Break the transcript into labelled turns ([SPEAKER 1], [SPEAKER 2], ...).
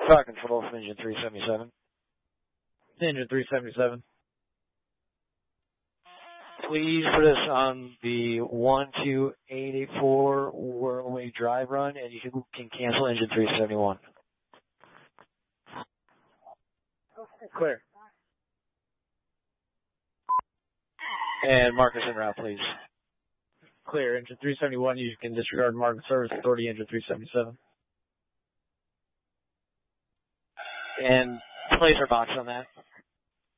[SPEAKER 1] Falcon Control from engine 377.
[SPEAKER 2] Engine 377.
[SPEAKER 1] Please put us on the 12884 Whirlwind Drive run, and you can cancel engine 371.
[SPEAKER 2] Clear.
[SPEAKER 1] And markers en route, please.
[SPEAKER 2] Clear. Engine 371, you can disregard market service authority, engine 377.
[SPEAKER 1] And place our box on that.